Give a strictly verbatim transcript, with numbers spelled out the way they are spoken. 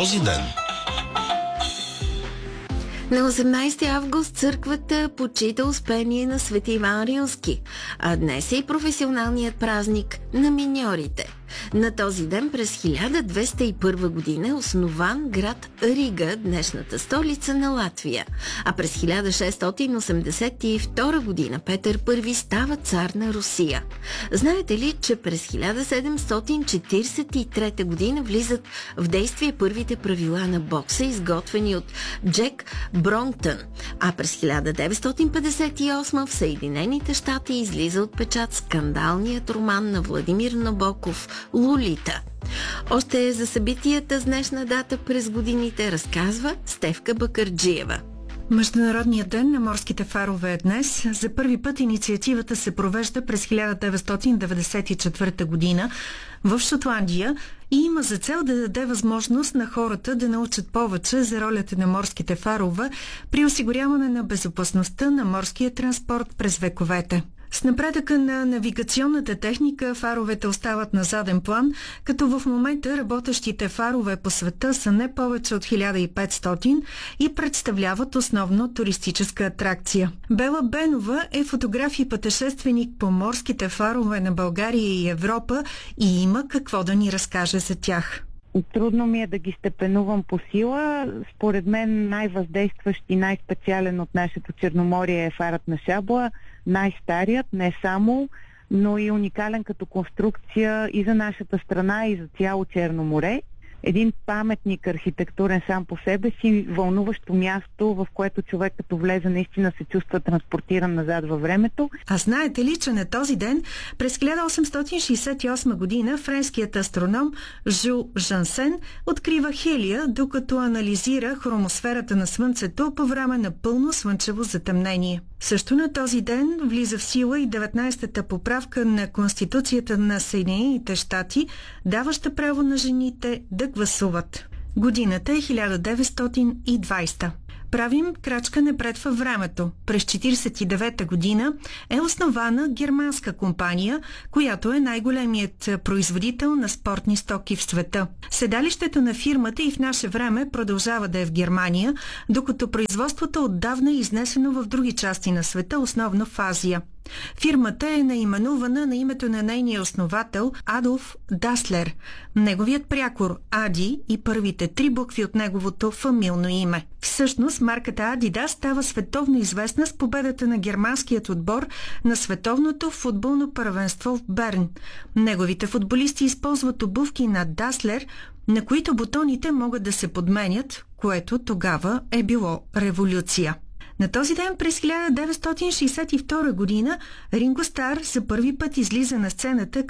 този ден. На осемнайсети август църквата почита Успение на Свети Иван Рилски, а днес е и професионалният празник на миньорите. На този ден през хиляда двеста и първа година е основан град Рига, днешната столица на Латвия, а през хиляда шестстотин осемдесет и втора година Петър Първи става цар на Русия. Знаете ли, че през хиляда седемстотин четиридесет и трета година влизат в действие първите правила на бокса, изготвени от Джек Бронтън, а през хиляда деветстотин петдесет и осма в Съединените щати излиза от печат скандалният роман на Владимир Набоков «Лолита». Още за събитията с днешна дата през годините разказва Стефка Бакърджиева. Международният ден на морските фарове е днес. За първи път инициативата се провежда през хиляда деветстотин деветдесет и четвърта година в Шотландия и има за цел да даде възможност на хората да научат повече за ролята на морските фарове при осигуряване на безопасността на морския транспорт през вековете. С напредъка на навигационната техника фаровете остават на заден план, като в момента работещите фарове по света са не повече от хиляда и петстотин и представляват основно туристическа атракция. Бела Бенова е фотограф и пътешественик по морските фарове на България и Европа и има какво да ни разкаже за тях. Трудно ми е да ги степенувам по сила. Според мен най-въздействащ и най-специален от нашето Черноморие е фарът на Шабла, най-старият, не само, но и уникален като конструкция и за нашата страна, и за цяло Черно море. Един паметник архитектурен сам по себе си, вълнуващо място, в което човек като влезе наистина се чувства транспортиран назад във времето. А знаете ли, че на този ден през хиляда осемстотин шейсет и осма година френският астроном Жул Жансен открива хелия, докато анализира хромосферата на Слънцето по време на пълно слънчево затъмнение. Също на този ден влиза в сила и деветнайсетата поправка на Конституцията на Съединените щати, даваща право на жените да гласуват. Годината е хиляда деветстотин и двайсета. Правим крачка напред във времето. През четиридесет и девета година е основана германска компания, която е най-големият производител на спортни стоки в света. Седалището на фирмата и в наше време продължава да е в Германия, докато производството отдавна е изнесено в други части на света, основно в Азия. Фирмата е наименувана на името на нейния основател Адолф Даслер, неговият прякор Ади и първите три букви от неговото фамилно име. Всъщност марката Адидас става световно известна с победата на германският отбор на световното футболно първенство в Берн. Неговите футболисти използват обувки на Даслер, на които бутоните могат да се подменят, което тогава е било революция. На този ден през хиляда деветстотин шейсет и втора година Ринго Стар за първи път излиза на сцената